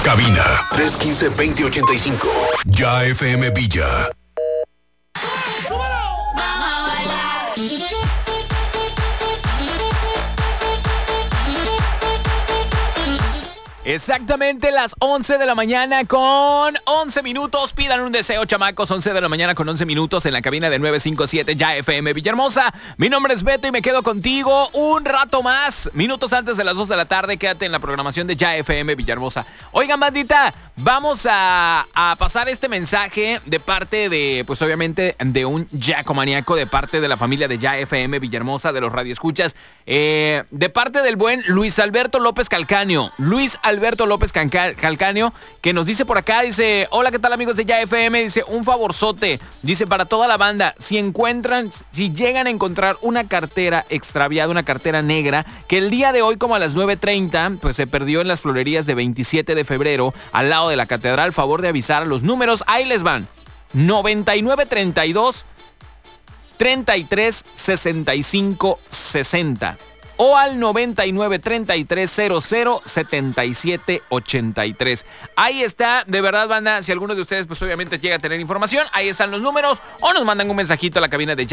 Cabina 315-2085. Ya FM Villa. Exactamente las 11 de la mañana con 11 minutos. Pidan un deseo, chamacos. 11 de la mañana con 11 minutos en la cabina de 957 Ya FM Villahermosa. Mi nombre es Beto y me quedo contigo un rato más. Minutos antes de las 2 de la tarde. Quédate en la programación de Ya FM Villahermosa. Oigan, bandita, vamos a pasar este mensaje de parte de, pues obviamente, de un Yacomaníaco, de parte de la familia de Ya FM Villahermosa, de los radioescuchas, de parte del buen Luis Alberto López Calcaño. Luis Alberto López Calcaño, que nos dice por acá, dice: hola, ¿qué tal, amigos de Ya FM? Dice, un favorzote, dice, para toda la banda, si llegan a encontrar una cartera extraviada, una cartera negra, que el día de hoy, como a las 9:30, pues se perdió en las florerías de 27 de febrero, al lado de la catedral, favor de avisar a los números, ahí les van: 9932 33 65 60 o al 9933007783. Ahí está, de verdad, banda, si alguno de ustedes pues obviamente llega a tener información, ahí están los números, o nos mandan un mensajito a la cabina de